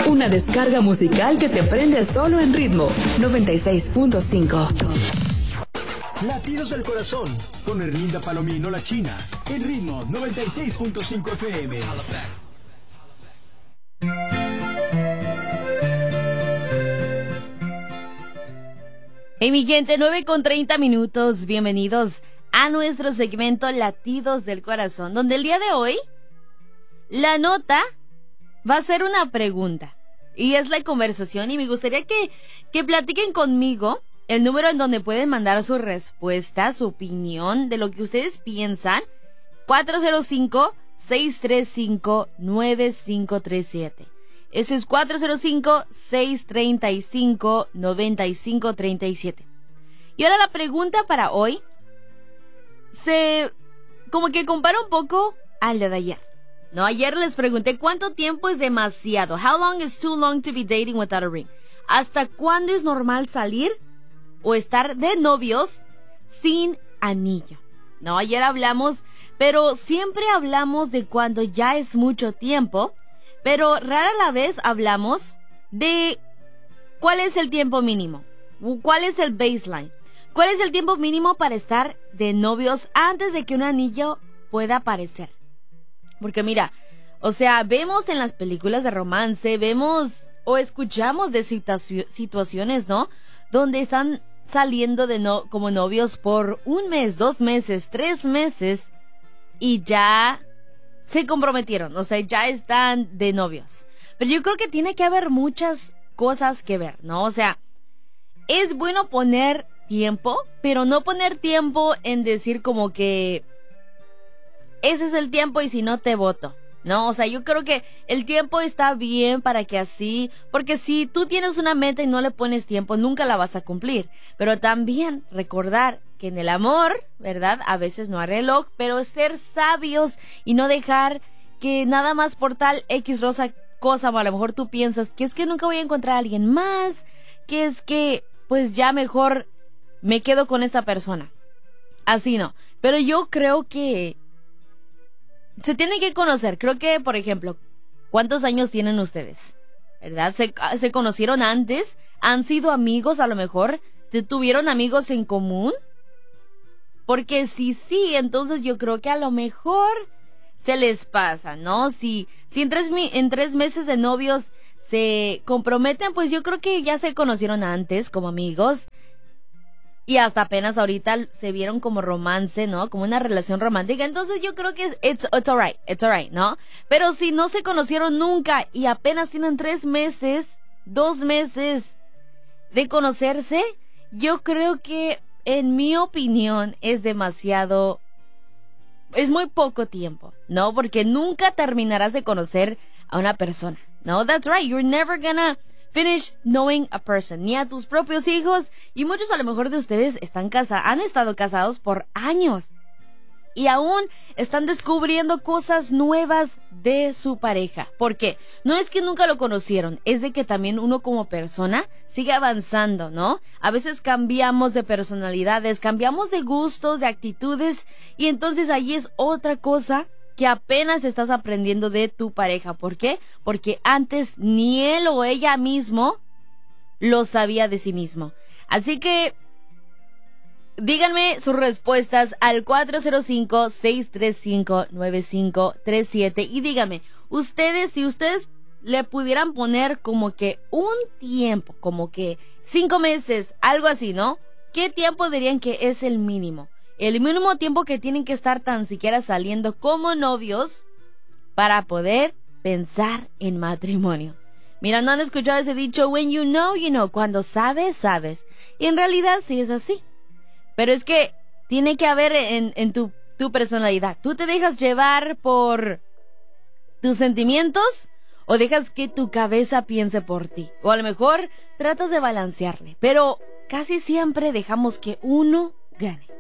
Una descarga musical que te prende solo en Ritmo 96.5. Latidos del Corazón, con Erlinda Palomino la China, en Ritmo 96.5 FM. Hey mi gente, 9:30, bienvenidos a nuestro segmento Latidos del Corazón, donde el día de hoy la nota va a ser una pregunta y es la conversación, y me gustaría que platiquen conmigo el número en donde pueden mandar su respuesta, su opinión de lo que ustedes piensan. 405-635-9537. Ese es 405-635-9537. Y ahora la pregunta para hoy se como que compara un poco al de ayer. No, ayer les pregunté cuánto tiempo es demasiado. How long is too long to be dating without a ring? ¿Hasta cuándo es normal salir o estar de novios sin anillo? No, ayer hablamos, pero siempre hablamos de cuando ya es mucho tiempo, pero rara la vez hablamos de cuál es el tiempo mínimo, cuál es el baseline, cuál es el tiempo mínimo para estar de novios antes de que un anillo pueda aparecer. Porque mira, o sea, vemos en las películas de romance, vemos o escuchamos de situaciones, ¿no? Donde están saliendo como novios por 1 mes, 2 meses, 3 meses y ya se comprometieron, o sea, ya están de novios. Pero yo creo que tiene que haber muchas cosas que ver, ¿no? O sea, es bueno poner tiempo, pero no poner tiempo en decir como que ese es el tiempo y si no te voto, ¿no? O sea, yo creo que el tiempo está bien para que así, porque si tú tienes una meta y no le pones tiempo, nunca la vas a cumplir. Pero también recordar que en el amor, ¿verdad? A veces no hay reloj, pero ser sabios y no dejar que nada más por tal X cosa, o a lo mejor tú piensas que es que nunca voy a encontrar a alguien más, que es que pues ya mejor me quedo con esa persona. Así no. Pero yo creo que se tienen que conocer. Creo que, por ejemplo, ¿cuántos años tienen ustedes? ¿Verdad? ¿Se conocieron antes? ¿Han sido amigos a lo mejor? ¿Tuvieron amigos en común? Porque si sí, entonces yo creo que a lo mejor se les pasa, ¿no? Si en 3 meses de novios se comprometen, pues yo creo que ya se conocieron antes como amigos. Y hasta apenas ahorita se vieron como romance, ¿no? Como una relación romántica. Entonces yo creo que it's alright, ¿no? Pero si no se conocieron nunca y apenas tienen 3 meses, 2 meses de conocerse, yo creo que, en mi opinión, es muy poco tiempo, ¿no? Porque nunca terminarás de conocer a una persona, ¿no? That's right, you're never gonna finish knowing a person, ni a tus propios hijos, y muchos a lo mejor de ustedes han estado casados por años y aún están descubriendo cosas nuevas de su pareja. ¿Por qué? No es que nunca lo conocieron, es de que también uno como persona sigue avanzando, ¿no? A veces cambiamos de personalidades, cambiamos de gustos, de actitudes, y entonces ahí es otra cosa que apenas estás aprendiendo de tu pareja. ¿Por qué? Porque antes ni él o ella mismo lo sabía de sí mismo. Así que díganme sus respuestas al 405-635-9537 y díganme, si ustedes le pudieran poner como que un tiempo, como que 5 meses, algo así, ¿no? ¿Qué tiempo dirían que es el mínimo? El mínimo tiempo que tienen que estar tan siquiera saliendo como novios para poder pensar en matrimonio. Mira, ¿no han escuchado ese dicho? When you know, you know. Cuando sabes, sabes. Y en realidad sí es así. Pero es que tiene que haber en tu personalidad. ¿Tú te dejas llevar por tus sentimientos o dejas que tu cabeza piense por ti? O a lo mejor tratas de balancearle, pero casi siempre dejamos que uno gane.